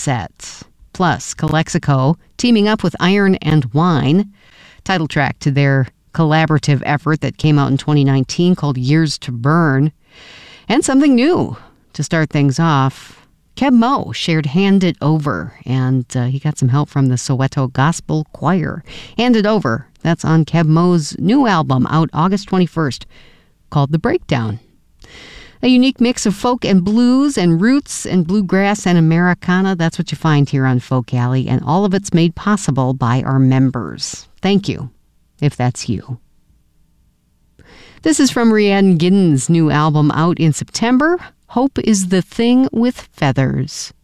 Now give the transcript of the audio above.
Set. Plus, Calexico teaming up with Iron and Wine, title track to their collaborative effort that came out in 2019 called Years to Burn. And something new to start things off. Keb Mo shared Hand It Over, and he got some help from the Soweto Gospel Choir. Hand It Over, that's on Keb Mo's new album out August 21st called The Breakdown. A unique mix of folk and blues and roots and bluegrass and Americana. That's what you find here on Folk Alley, and all of it's made possible by our members. Thank you, if that's you. This is from Rhiannon Giddens' new album out in September, Hope is the Thing with Feathers.